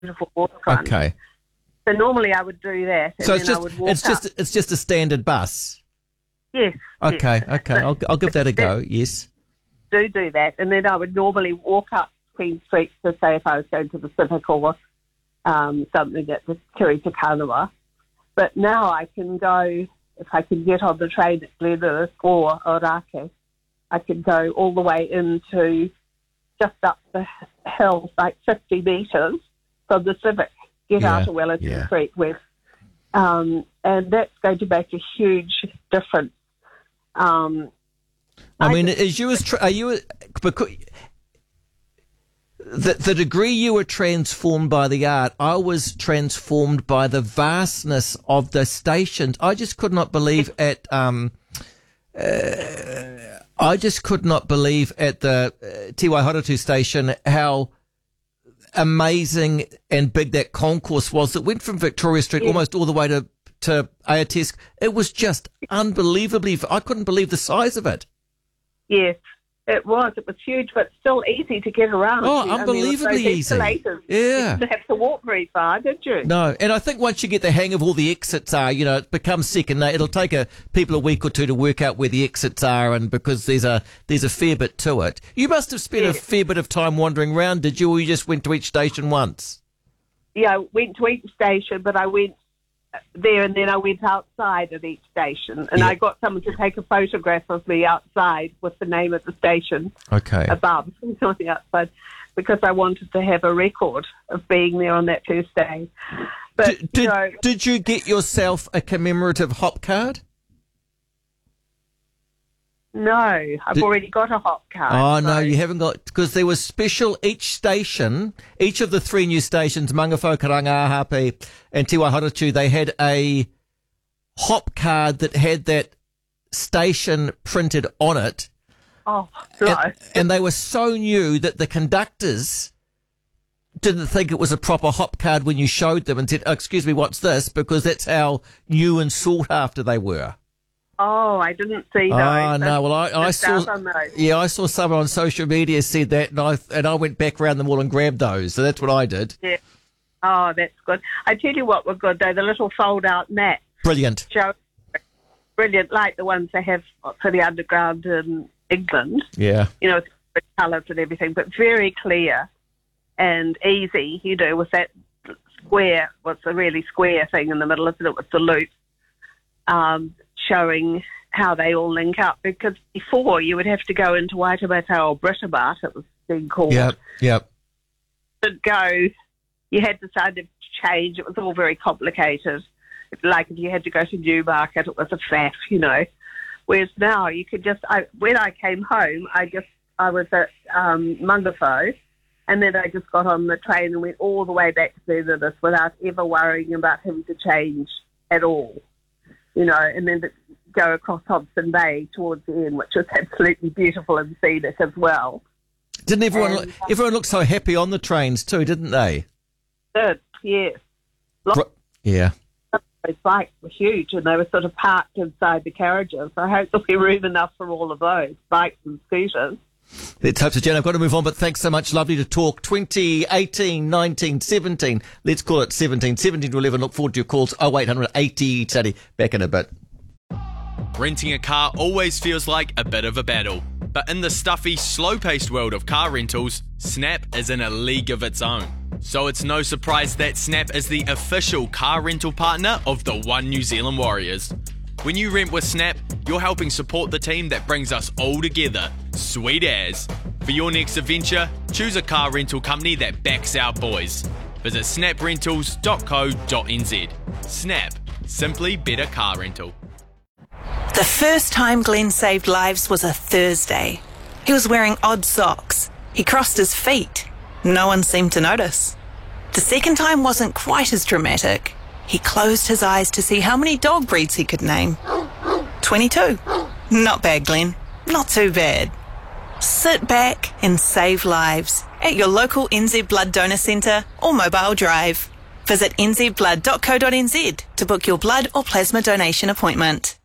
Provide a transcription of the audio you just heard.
beautiful waterfront. Okay. So normally I would do that, and So then I would walk it's just a standard bus. Yes. Okay, yes. okay. I'll give that a go. Yes. Do that, and then I would normally walk up Queen Street to say if I was going to the Civic or something at the Kiri Te Kanawa. But now I can go, if I can get on the train at Glenelg or Orake, I can go all the way into just up the hill, like 50 metres from the Civic, get out of Wellington Creek West. And that's going to make a huge difference. The degree you were transformed by the art, I was transformed by the vastness of the stations. I just could not believe at the Te Waihoratu station how amazing and big that concourse was that went from Victoria Street almost all the way to Aotearoa. It was just unbelievably, I couldn't believe the size of it. Yes, it was. It was huge, but still easy to get around. Oh, unbelievably easy. Yeah. You didn't have to walk very far, did you? No, and I think once you get the hang of all the exits are, it becomes second nature. It'll take people a week or two to work out where the exits are, and because there's a fair bit to it. You must have spent a fair bit of time wandering around, did you, or you just went to each station once? Yeah, I went to each station, but I went there and then I went outside at each station, and I got someone to take a photograph of me outside with the name of the station above, something outside, because I wanted to have a record of being there on that first day. But did you get yourself a commemorative hop card? No, I've already got a hop card. Oh, no, you haven't got, because there was special, each station, each of the three new stations, Mangawhau, Ahape and Te Waihoratu, they had a hop card that had that station printed on it. Oh, right. And they were so new that the conductors didn't think it was a proper hop card when you showed them and said, oh, excuse me, what's this? Because that's how new and sought after they were. Oh, I didn't see those. Oh, no. Well, I saw. Yeah, I saw someone on social media said that, and I went back around them all and grabbed those. So that's what I did. Yeah. Oh, that's good. I tell you what were good though, the little fold-out mats. Brilliant. Brilliant, like the ones they have for the underground in England. Yeah. It's colours and everything, but very clear and easy. With that square, what's a really square thing in the middle, isn't it? With the loop. Showing how they all link up, because before you would have to go into Waitemata or Britomart, it was being called. Yep. You had to start to change. It was all very complicated. Like if you had to go to Newmarket, it was a faff, Whereas now you could just, when I came home, I was at Mangawhau, and then I just got on the train and went all the way back to Glenelg without ever worrying about having to change at all. And then to go across Hobson Bay towards the end, which was absolutely beautiful and scenic as well. Didn't everyone look so happy on the trains too, didn't they? Did, yes. Yeah. Those bikes were huge, and they were sort of parked inside the carriages. I hope there'll be room enough for all of those, bikes and scooters. Let's hope so, Jen. I've got to move on, but thanks so much. Lovely to talk. 2018, 19, 17. Let's call it 17. 17 to 11. Look forward to your calls. 0800 80 30. Back in a bit. Renting a car always feels like a bit of a battle. But in the stuffy, slow-paced world of car rentals, Snap is in a league of its own. So it's no surprise that Snap is the official car rental partner of the One New Zealand Warriors. When you rent with Snap, you're helping support the team that brings us all together. Sweet as. For your next adventure, choose a car rental company that backs our boys. Visit snaprentals.co.nz. Snap. Simply better car rental. The first time Glenn saved lives was a Thursday. He was wearing odd socks. He crossed his feet. No one seemed to notice. The second time wasn't quite as dramatic. He closed his eyes to see how many dog breeds he could name. 22. Not bad, Glenn. Not too bad. Sit back and save lives at your local NZ Blood Donor Centre or mobile drive. Visit nzblood.co.nz to book your blood or plasma donation appointment.